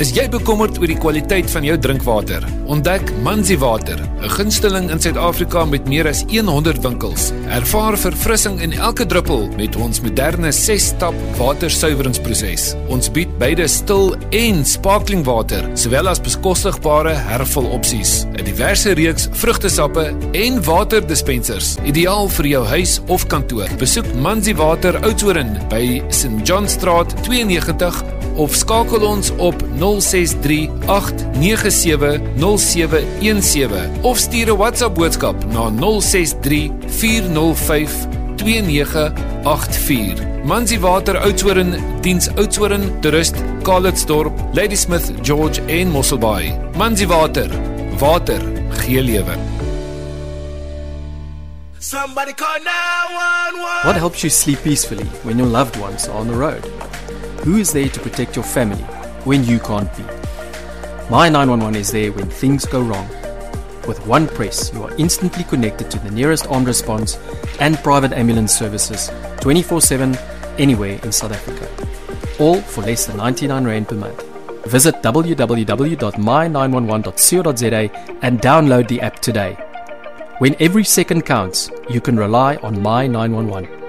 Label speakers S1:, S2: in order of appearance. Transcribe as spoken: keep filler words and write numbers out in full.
S1: Is jy bekommerd oor die kwaliteit van jou drinkwater? Ontdek Manzi Water, 'n gunsteling in Suid-Afrika met meer as honderd winkels. Ervaar verfrissing in elke druppel met ons moderne ses-stap watersuiweringsproses. Ons bied beide stil en sparkling water, sowel as bekostigbare hervulopsies, 'n diverse reeks vrugtesappe en waterdispensers, ideaal vir jou huis of kantoor. Besoek Manzi Water Oudtshoorn by Saint John Straat twee en negentig of skakel ons op nul ses drie agt nege sewe nul sewe een sewe of stuur 'n WhatsApp boodskap na nul ses drie vier nul vyf twee nege agt vier. Manzi Water Oudtshoorn diens Oudtshoorn, Toerist, Calitzdorp, Ladysmith, George en Mosselbaai. Manzi Water, water gee lewe.
S2: Somebody call nine one one.
S3: What helps you sleep peacefully when your loved ones are on the road? Who is there to protect your family when you can't be? My nine one one is there when things go wrong. With one press, you are instantly connected to the nearest armed response and private ambulance services twenty-four seven anywhere in South Africa. All for less than ninety-nine rand per month. Visit w w w dot my nine one one dot co dot za and download the app today. When every second counts, you can rely on My nine one one.